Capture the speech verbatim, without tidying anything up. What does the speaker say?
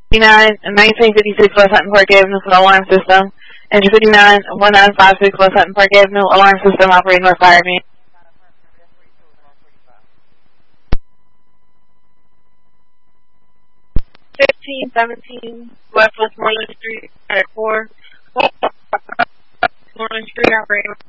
fifty-nine nineteen fifty-six West Hutton Park Avenue for the alarm system. Engine fifty-nine one nine five six West Hutton Park Avenue, alarm system operating North Fire Beam. fifteen seventeen West Westmoreland Street at four. Westmoreland Street operating